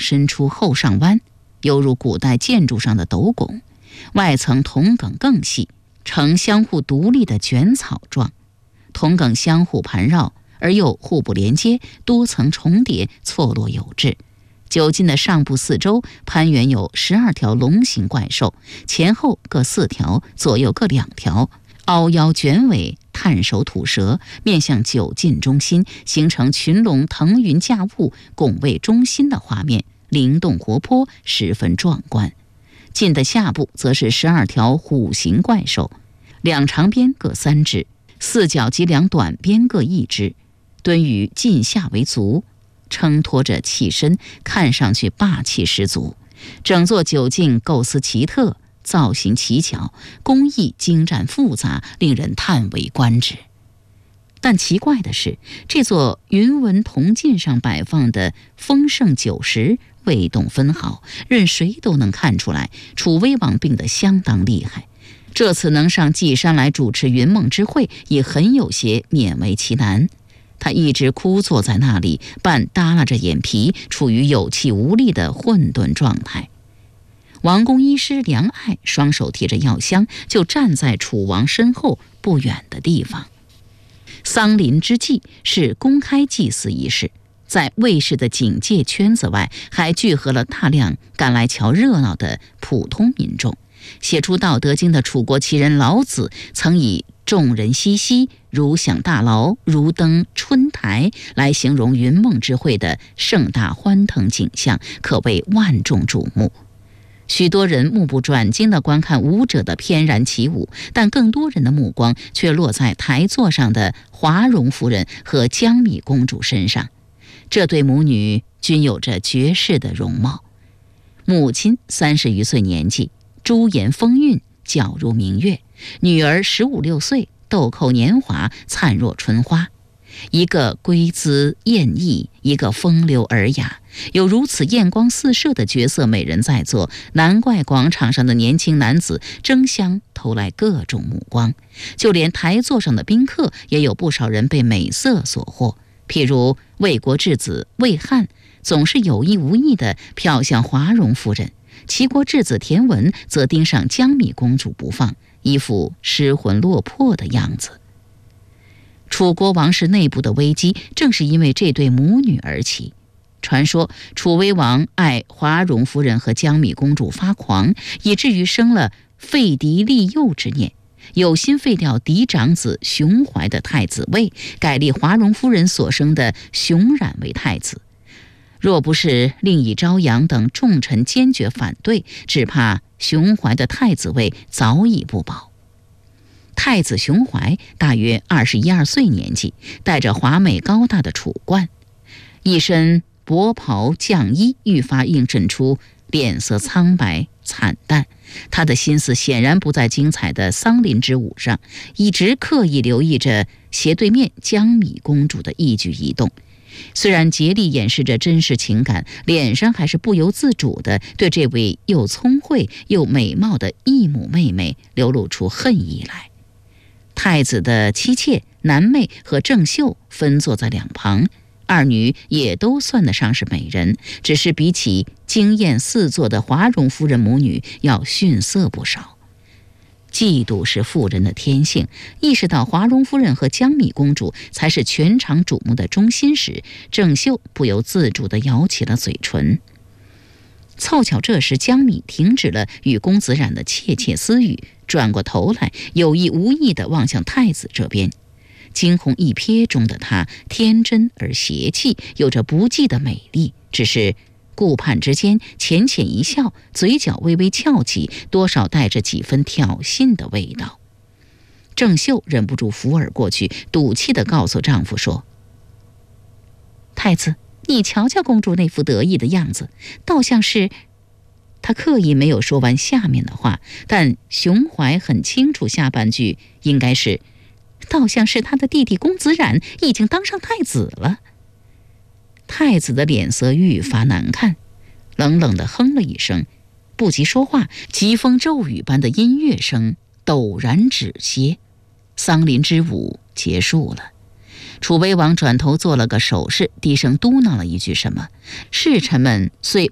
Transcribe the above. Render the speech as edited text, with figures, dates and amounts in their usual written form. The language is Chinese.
伸出后上弯，犹如古代建筑上的斗拱，外层铜梗更细，呈相互独立的卷草状，铜梗相互盘绕而又互不连接，多层重叠，错落有致。酒井的上部四周攀援有12条龙形怪兽，前后各4条，左右各2条，凹腰卷尾，探手吐舌，面向酒井中心，形成群龙腾云驾雾，拱卫中心的画面，灵动活泼，十分壮观。近的下部则是12条虎形怪兽，2长边各3只，4角及2短边各1只，蹲于近下为足，撑托着器身，看上去霸气十足。整座酒井构思奇特，造型奇巧，工艺精湛复杂，令人叹为观止。但奇怪的是，这座云纹铜镜上摆放的丰盛酒食未动分毫，任谁都能看出来楚威王病得相当厉害。这次能上稷山来主持云梦之会，也很有些勉为其难。他一直枯坐在那里，半耷拉着眼皮，处于有气无力的混沌状态。王宫医师梁爱双手提着药箱，就站在楚王身后不远的地方。丧临之际是公开祭祀仪式，在卫士的警戒圈子外，还聚合了大量赶来瞧热闹的普通民众。写出《道德经》的楚国奇人老子曾以众人熙熙，如享大劳，如登春台来形容云梦之会的盛大欢腾景象，可谓万众瞩目。许多人目不转睛地观看舞者的翩然起舞，但更多人的目光却落在台座上的华容夫人和江米公主身上。这对母女均有着绝世的容貌，母亲30余岁年纪，朱颜风韵，皎如明月；女儿15、16岁，豆蔻年华，灿若春花。一个归姿艳逸，一个风流尔雅，有如此艳光四射的绝色美人在座，难怪广场上的年轻男子争相投来各种目光。就连台座上的宾客，也有不少人被美色所惑。譬如魏国质子魏汉，总是有意无意地瞟向华容夫人；齐国质子田文则盯上江米公主不放，一副失魂落魄的样子。楚国王室内部的危机正是因为这对母女而起。传说楚威王爱华容夫人和江米公主发狂，以至于生了废嫡立幼之念，有心废掉嫡长子熊怀的太子位，改立华容夫人所生的熊冉为太子。若不是令尹昭阳等重臣坚决反对，只怕熊怀的太子位早已不保。太子熊怀大约21、22岁年纪，戴着华美高大的楚冠，一身薄袍绛衣愈发映衬出脸色苍白惨淡。他的心思显然不在精彩的丧临之舞上，一直刻意留意着斜对面江米公主的一举一动。虽然竭力掩饰着真实情感，脸上还是不由自主地对这位又聪慧又美貌的异母妹妹流露出恨意来。太子的妻妾南妹和郑袖分坐在两旁，二女也都算得上是美人，只是比起惊艳四座的华容夫人母女要逊色不少。嫉妒是妇人的天性，意识到华容夫人和江米公主才是全场瞩目的中心时，郑袖不由自主地咬起了嘴唇。凑巧这时江米停止了与公子冉的窃窃私语，转过头来有意无意地望向太子这边。惊鸿一瞥中的她天真而邪气，有着不羁的美丽，只是顾盼之间浅浅一笑，嘴角微微翘起，多少带着几分挑衅的味道。郑袖忍不住扶耳过去，赌气地告诉丈夫说：太子，你瞧瞧公主那副得意的样子，倒像是……他刻意没有说完下面的话，但熊怀很清楚下半句应该是倒像是他的弟弟公子冉已经当上太子了。太子的脸色愈发难看，冷冷地哼了一声，不及说话，疾风骤雨般的音乐声陡然止歇，丧临之舞结束了。楚威王转头做了个手势，低声嘟囔了一句什么，侍臣们遂